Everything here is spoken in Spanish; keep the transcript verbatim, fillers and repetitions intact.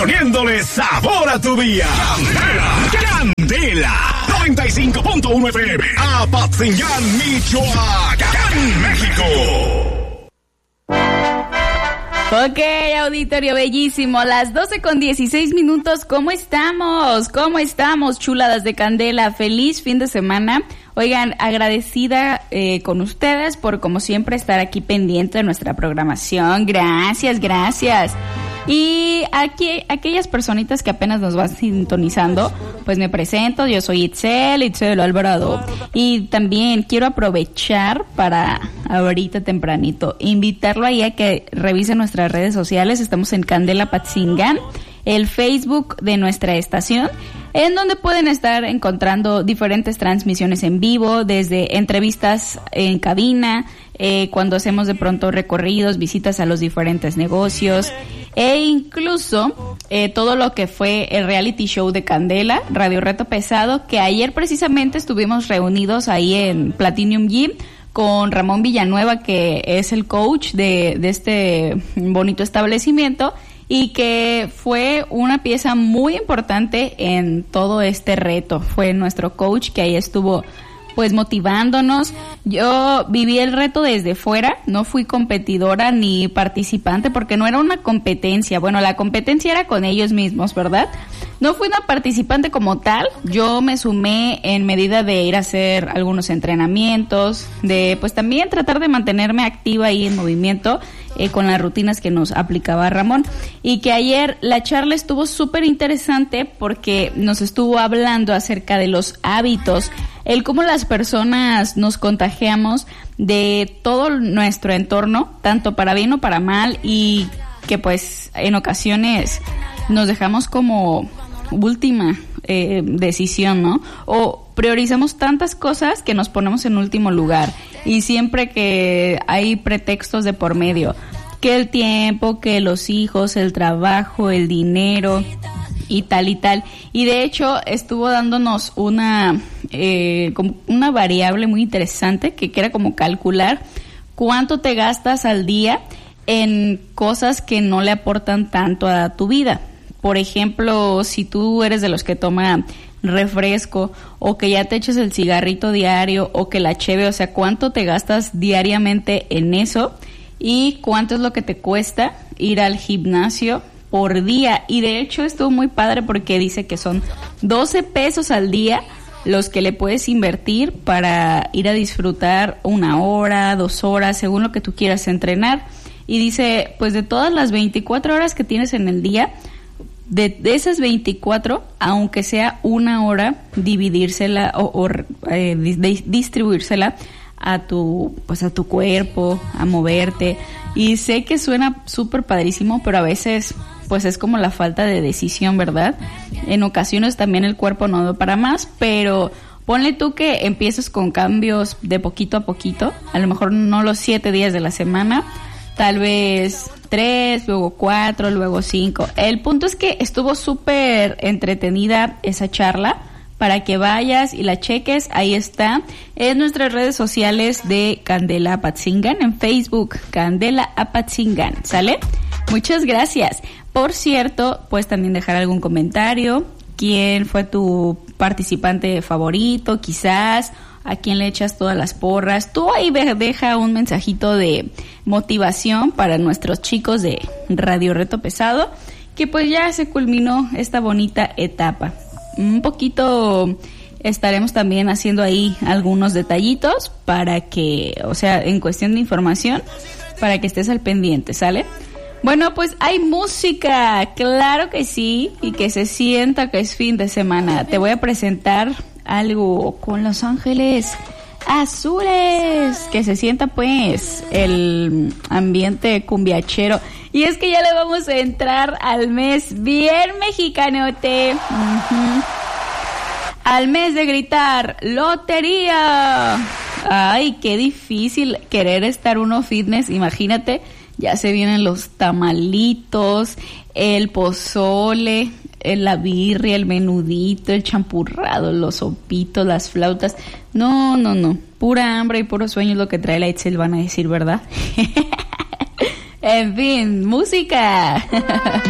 poniéndole sabor a tu día. Candela, Candela, noventa y cinco punto uno F M, Apatzingán, Michoacán, México. Ok, auditorio bellísimo, las doce con dieciséis minutos, ¿cómo estamos? ¿Cómo estamos, chuladas de Candela? Feliz fin de semana. Oigan, agradecida eh, con ustedes por, como siempre, estar aquí pendiente de nuestra programación. Gracias, gracias. Y aquí, aquellas personitas que apenas nos van sintonizando, pues me presento, yo soy Itzel, Itzel Alvarado. Y también quiero aprovechar para, ahorita tempranito, invitarlo ahí a que revise nuestras redes sociales. Estamos en Candela Apatzingán, el Facebook de nuestra estación, en donde pueden estar encontrando diferentes transmisiones en vivo, desde entrevistas en cabina, eh, cuando hacemos de pronto recorridos, visitas a los diferentes negocios, e incluso eh, todo lo que fue el reality show de Candela, Radio Reto Pesado, que ayer precisamente estuvimos reunidos ahí en Platinum Gym con Ramón Villanueva, que es el coach de, de este bonito establecimiento, y que fue una pieza muy importante en todo este reto. Fue nuestro coach que ahí estuvo pues motivándonos. Yo viví el reto desde fuera, no fui competidora ni participante porque no era una competencia. Bueno, la competencia era con ellos mismos, ¿verdad? No fui una participante como tal, yo me sumé en medida de ir a hacer algunos entrenamientos, de pues también tratar de mantenerme activa ahí en movimiento eh, con las rutinas que nos aplicaba Ramón. Y que ayer la charla estuvo súper interesante porque nos estuvo hablando acerca de los hábitos, el cómo las personas nos contagiamos de todo nuestro entorno, tanto para bien o para mal, y que pues en ocasiones nos dejamos como última eh, decisión, ¿no? O priorizamos tantas cosas que nos ponemos en último lugar, y siempre que hay pretextos de por medio, que el tiempo, que los hijos, el trabajo, el dinero y tal y tal. Y de hecho estuvo dándonos una eh, como una variable muy interesante que era como calcular cuánto te gastas al día en cosas que no le aportan tanto a tu vida. Por ejemplo, si tú eres de los que toma refresco, o que ya te echas el cigarrito diario, o que la cheve, o sea, ¿cuánto te gastas diariamente en eso? Y ¿cuánto es lo que te cuesta ir al gimnasio por día? Y de hecho estuvo muy padre porque dice que son doce pesos al día los que le puedes invertir para ir a disfrutar una hora, dos horas, según lo que tú quieras entrenar. Y dice, pues de todas las veinticuatro horas que tienes en el día, de, de esas veinticuatro, aunque sea una hora, dividírsela o, o eh, di, distribuírsela a tu, pues a tu cuerpo, a moverte. Y sé que suena súper padrísimo, pero a veces pues es como la falta de decisión, ¿verdad? En ocasiones también el cuerpo no da para más, pero ponle tú que empieces con cambios de poquito a poquito, a lo mejor no los siete días de la semana, tal vez tres, luego cuatro, luego cinco. El punto es que estuvo súper entretenida esa charla, para que vayas y la cheques. Ahí está en nuestras redes sociales de Candela Apatzingán, en Facebook, Candela Apatzingán, ¿sale? Muchas gracias. Por cierto, puedes también dejar algún comentario, quién fue tu participante favorito, quizás, a quién le echas todas las porras. Tú ahí deja un mensajito de motivación para nuestros chicos de Radio Reto Pesado, que pues ya se culminó esta bonita etapa. Un poquito estaremos también haciendo ahí algunos detallitos para que, o sea, en cuestión de información, para que estés al pendiente, ¿sale? Bueno, pues hay música, claro que sí, y que se sienta que es fin de semana. Te voy a presentar algo con Los Ángeles Azules, que se sienta pues el ambiente cumbiachero. Y es que ya le vamos a entrar al mes bien mexicanote, uh-huh. Al mes de gritar lotería. Ay, qué difícil querer estar uno fitness, imagínate. Ya se vienen los tamalitos, el pozole, la birria, el menudito, el champurrado, los sopitos, las flautas. No, no, no. Pura hambre y puro sueño es lo que trae la Itzel, van a decir, ¿verdad? En fin, música.